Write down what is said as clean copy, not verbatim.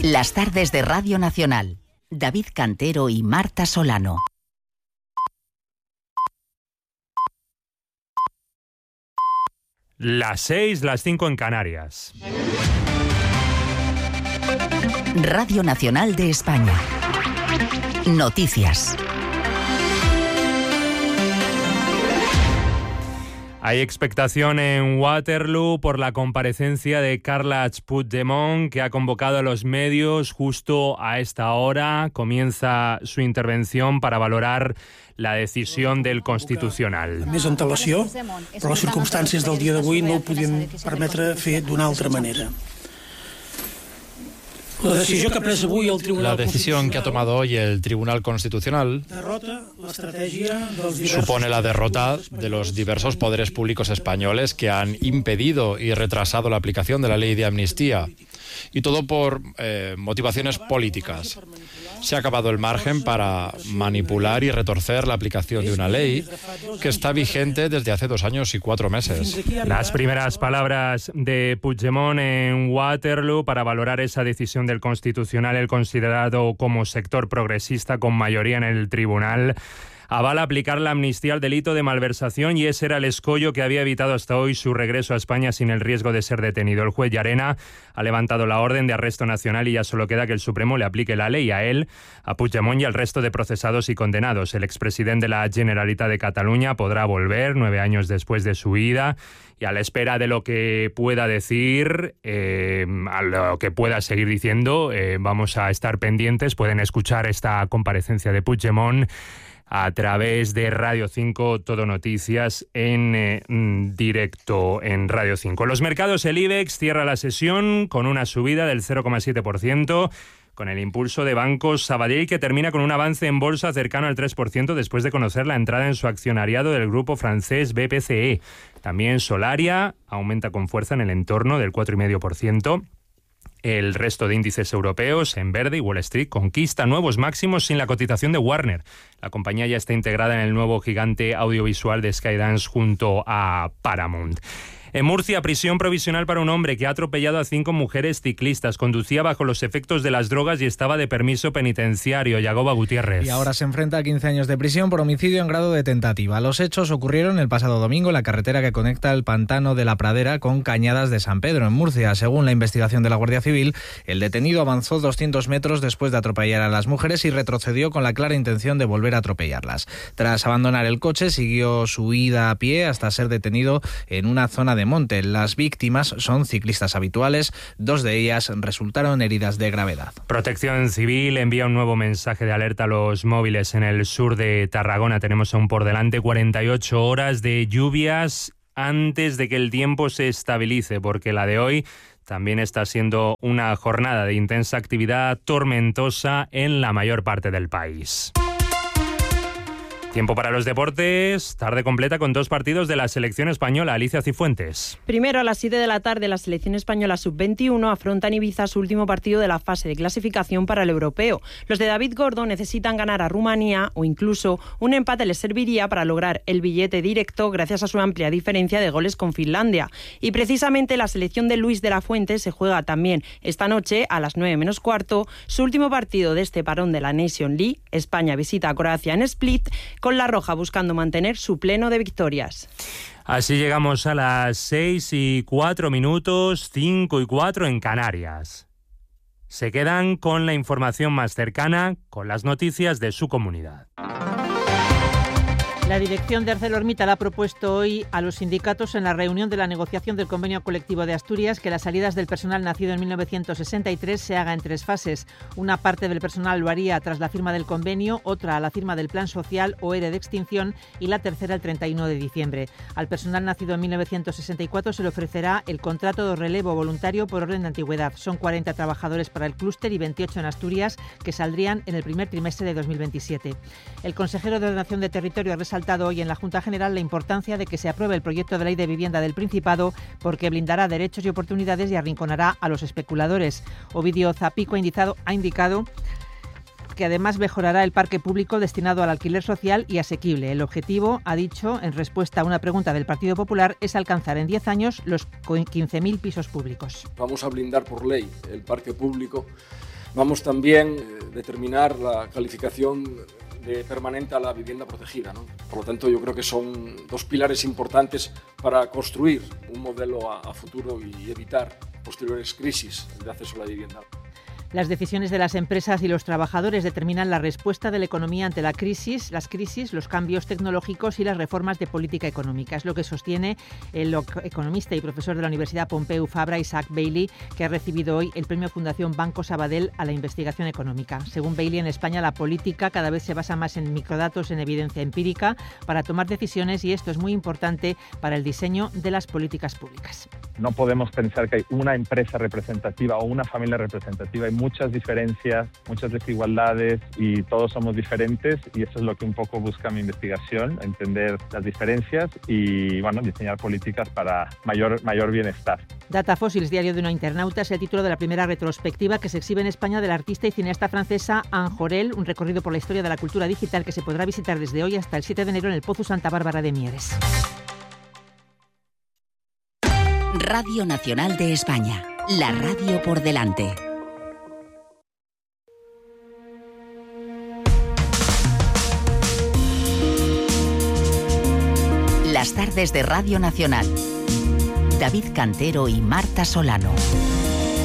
Las tardes de Radio Nacional. David Cantero y Marta Solano. Las 6, las 5 en Canarias. Radio Nacional de España. Noticias. Hay expectación en Waterloo por la comparecencia de Carles Puigdemont, que ha convocado a los medios justo a esta hora. Comienza su intervención para valorar la decisión del Constitucional. Amb més antelació, però les circumstàncies del dia d'avui no ho podien permetre fer d'una altra manera. La decisión que ha tomado hoy el Tribunal Constitucional supone la derrota de los diversos poderes públicos españoles que han impedido y retrasado la aplicación de la ley de amnistía, y todo por motivaciones políticas. Se ha acabado el margen para manipular y retorcer la aplicación de una ley que está vigente desde hace 2 años y 4 meses. Las primeras palabras de Puigdemont en Waterloo para valorar esa decisión del Constitucional, el considerado como sector progresista con mayoría en el tribunal. Avala aplicar la amnistía al delito de malversación, y ese era el escollo que había evitado hasta hoy su regreso a España sin el riesgo de ser detenido. El juez Llarena ha levantado la orden de arresto nacional y ya solo queda que el Supremo le aplique la ley a él, a Puigdemont y al resto de procesados y condenados. El expresidente de la Generalitat de Cataluña podrá volver 9 años después de su huida, y a la espera de lo que pueda decir, a lo que pueda seguir diciendo, vamos a estar pendientes. Pueden escuchar esta comparecencia de Puigdemont a través de Radio 5, Todo Noticias en directo en Radio 5. Los mercados, el IBEX cierra la sesión con una subida del 0,7%, con el impulso de Banco Sabadell, que termina con un avance en bolsa cercano al 3% después de conocer la entrada en su accionariado del grupo francés BPCE. También Solaria aumenta con fuerza en el entorno del 4,5%. El resto de índices europeos en verde, y Wall Street conquista nuevos máximos sin la cotización de Warner. La compañía ya está integrada en el nuevo gigante audiovisual de Skydance junto a Paramount. En Murcia, prisión provisional para un hombre que ha atropellado a 5 mujeres ciclistas. Conducía bajo los efectos de las drogas y estaba de permiso penitenciario. Yagoba Gutiérrez. Y ahora se enfrenta a 15 años de prisión por homicidio en grado de tentativa. Los hechos ocurrieron el pasado domingo en la carretera que conecta el pantano de la Pradera con Cañadas de San Pedro, en Murcia. Según la investigación de la Guardia Civil, el detenido avanzó 200 metros después de atropellar a las mujeres y retrocedió con la clara intención de volver a atropellarlas. Tras abandonar el coche, siguió su huida a pie hasta ser detenido en una zona de monte. Las víctimas son ciclistas habituales, 2 de ellas resultaron heridas de gravedad. Protección Civil envía un nuevo mensaje de alerta a los móviles en el sur de Tarragona. Tenemos aún por delante 48 horas de lluvias antes de que el tiempo se estabilice, porque la de hoy también está siendo una jornada de intensa actividad tormentosa en la mayor parte del país. Tiempo para los deportes, tarde completa con 2 partidos de la selección española. Alicia Cifuentes. Primero, a las 7 de la tarde, la selección española sub-21 afronta en Ibiza su último partido de la fase de clasificación para el europeo. Los de David Gordo necesitan ganar a Rumanía, o incluso un empate les serviría para lograr el billete directo gracias a su amplia diferencia de goles con Finlandia. Y precisamente la selección de Luis de la Fuente se juega también esta noche a las 9 menos cuarto su último partido de este parón de la Nation League. España visita a Croacia en Split, con la roja buscando mantener su pleno de victorias. Así llegamos a las 6:04, 5:04 en Canarias. Se quedan con la información más cercana, con las noticias de su comunidad. La dirección de ArcelorMittal ha propuesto hoy a los sindicatos en la reunión de la negociación del convenio colectivo de Asturias que las salidas del personal nacido en 1963 se haga en 3 fases. Una parte del personal lo haría tras la firma del convenio, otra a la firma del plan social o ERE de extinción y la tercera el 31 de diciembre. Al personal nacido en 1964 se le ofrecerá el contrato de relevo voluntario por orden de antigüedad. Son 40 trabajadores para el clúster y 28 en Asturias que saldrían en el primer trimestre de 2027. El consejero de Ordenación de Territorio ha resaltado hoy en la Junta General la importancia de que se apruebe el proyecto de ley de vivienda del Principado porque blindará derechos y oportunidades y arrinconará a los especuladores. Ovidio Zapico ha indicado que además mejorará el parque público destinado al alquiler social y asequible. El objetivo, ha dicho, en respuesta a una pregunta del Partido Popular, es alcanzar en 10 años los 15.000 pisos públicos. Vamos a blindar por ley el parque público Vamos también a determinar la calificación de permanente a la vivienda protegida, ¿no? Por lo tanto, yo creo que son dos pilares importantes para construir un modelo a futuro y evitar posteriores crisis de acceso a la vivienda. Las decisiones de las empresas y los trabajadores determinan la respuesta de la economía ante las crisis, los cambios tecnológicos y las reformas de política económica. Es lo que sostiene el economista y profesor de la Universidad Pompeu Fabra, Isaac Bailey, que ha recibido hoy el premio Fundación Banco Sabadell a la investigación económica. Según Bailey, en España la política cada vez se basa más en microdatos, en evidencia empírica para tomar decisiones, y esto es muy importante para el diseño de las políticas públicas. No podemos pensar que hay una empresa representativa o una familia representativa. Hay muchas diferencias, muchas desigualdades y todos somos diferentes, y eso es lo que un poco busca mi investigación, entender las diferencias y diseñar políticas para mayor bienestar. Data Fossils, diario de una internauta, es el título de la primera retrospectiva que se exhibe en España de la artista y cineasta francesa Anne Jorel, un recorrido por la historia de la cultura digital que se podrá visitar desde hoy hasta el 7 de enero en el Pozo Santa Bárbara de Mieres. Radio Nacional de España, la radio por delante. Las tardes de Radio Nacional. David Cantero y Marta Solano.